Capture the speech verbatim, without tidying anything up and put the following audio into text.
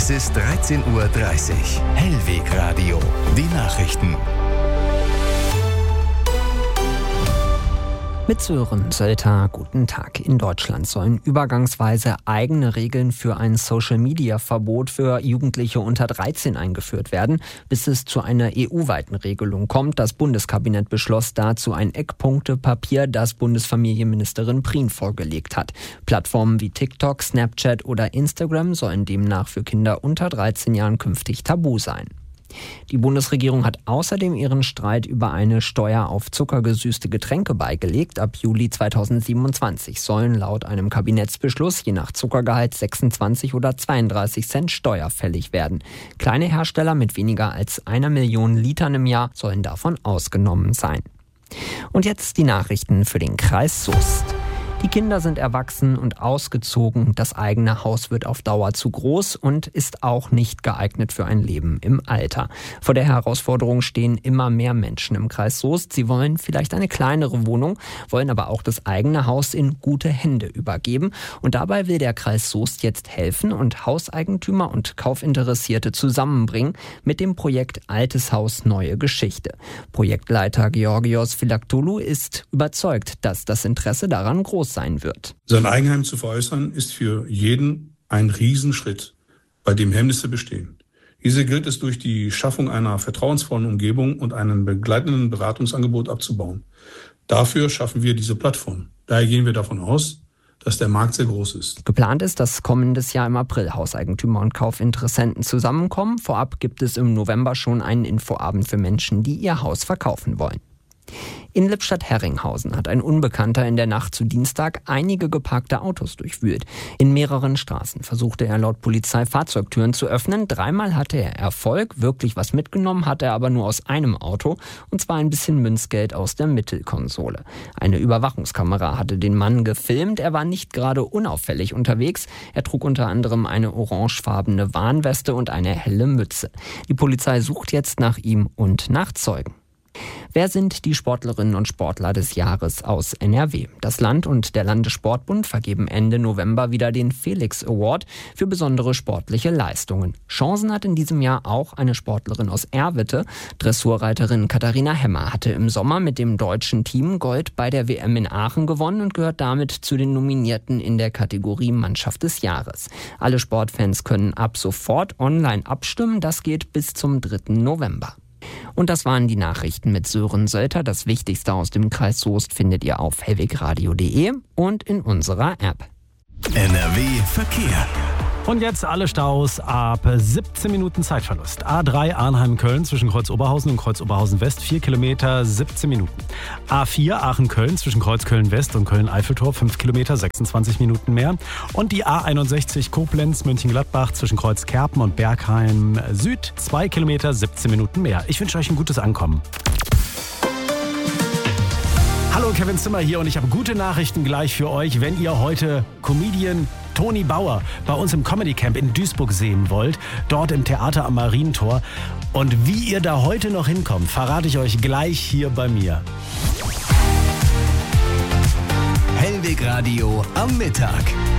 Es ist dreizehn Uhr dreißig. Hellweg Radio. Die Nachrichten. Mit Sören Sölter, guten Tag. In Deutschland sollen übergangsweise eigene Regeln für ein Social-Media-Verbot für Jugendliche unter dreizehn eingeführt werden, bis es zu einer E U-weiten Regelung kommt. Das Bundeskabinett beschloss dazu ein Eckpunktepapier, das Bundesfamilienministerin Prien vorgelegt hat. Plattformen wie TikTok, Snapchat oder Instagram sollen demnach für Kinder unter dreizehn Jahren künftig tabu sein. Die Bundesregierung hat außerdem ihren Streit über eine Steuer auf zuckergesüßte Getränke beigelegt. Ab Juli zweitausendsiebenundzwanzig sollen laut einem Kabinettsbeschluss je nach Zuckergehalt sechsundzwanzig oder zweiunddreißig Cent Steuer fällig werden. Kleine Hersteller mit weniger als einer Million Litern im Jahr sollen davon ausgenommen sein. Und jetzt die Nachrichten für den Kreis Soest. Die Kinder sind erwachsen und ausgezogen. Das eigene Haus wird auf Dauer zu groß und ist auch nicht geeignet für ein Leben im Alter. Vor der Herausforderung stehen immer mehr Menschen im Kreis Soest. Sie wollen vielleicht eine kleinere Wohnung, wollen aber auch das eigene Haus in gute Hände übergeben. Und dabei will der Kreis Soest jetzt helfen und Hauseigentümer und Kaufinteressierte zusammenbringen mit dem Projekt Altes Haus, neue Geschichte. Projektleiter Georgios Philaktoulou ist überzeugt, dass das Interesse daran groß sein wird. Sein Eigenheim zu veräußern ist für jeden ein Riesenschritt, bei dem Hemmnisse bestehen. Diese gilt es durch die Schaffung einer vertrauensvollen Umgebung und einem begleitenden Beratungsangebot abzubauen. Dafür schaffen wir diese Plattform. Daher gehen wir davon aus, dass der Markt sehr groß ist. Geplant ist, dass kommendes Jahr im April Hauseigentümer und Kaufinteressenten zusammenkommen. Vorab gibt es im November schon einen Infoabend für Menschen, die ihr Haus verkaufen wollen. In Lippstadt-Herringhausen hat ein Unbekannter in der Nacht zu Dienstag einige geparkte Autos durchwühlt. In mehreren Straßen versuchte er laut Polizei Fahrzeugtüren zu öffnen. Dreimal hatte er Erfolg, wirklich was mitgenommen hat er aber nur aus einem Auto, und zwar ein bisschen Münzgeld aus der Mittelkonsole. Eine Überwachungskamera hatte den Mann gefilmt. Er war nicht gerade unauffällig unterwegs. Er trug unter anderem eine orangefarbene Warnweste und eine helle Mütze. Die Polizei sucht jetzt nach ihm und nach Zeugen. Wer sind die Sportlerinnen und Sportler des Jahres aus N R W? Das Land und der Landessportbund vergeben Ende November wieder den Felix Award für besondere sportliche Leistungen. Chancen hat in diesem Jahr auch eine Sportlerin aus Erwitte. Dressurreiterin Katharina Hemmer hatte im Sommer mit dem deutschen Team Gold bei der W M in Aachen gewonnen und gehört damit zu den Nominierten in der Kategorie Mannschaft des Jahres. Alle Sportfans können ab sofort online abstimmen. Das geht bis zum dritten November. Und das waren die Nachrichten mit Sören Sölter. Das Wichtigste aus dem Kreis Soest findet ihr auf hellwegradio punkt de und in unserer App. N R W Verkehr. Und jetzt alle Staus ab siebzehn Minuten Zeitverlust. A drei Arnheim-Köln zwischen Kreuz Oberhausen und Kreuz Oberhausen West, vier Kilometer, siebzehn Minuten. A vier Aachen-Köln zwischen Kreuz Köln West und Köln-Eiffeltor, fünf Kilometer, sechsundzwanzig Minuten mehr. Und die A einundsechzig Koblenz-Mönchengladbach zwischen Kreuz Kerpen und Bergheim Süd, zwei Kilometer, siebzehn Minuten mehr. Ich wünsche euch ein gutes Ankommen. Hallo, Kevin Zimmer hier und ich habe gute Nachrichten gleich für euch, wenn ihr heute Comedian Toni Bauer bei uns im Comedy Camp in Duisburg sehen wollt, dort im Theater am Marientor. Und wie ihr da heute noch hinkommt, verrate ich euch gleich hier bei mir. Hellweg Radio am Mittag.